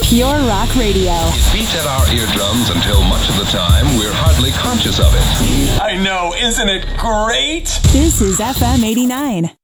Pure Rock Radio. It beats at our eardrums until much of the time we're hardly conscious of it. I know, isn't it great? This is FM 89.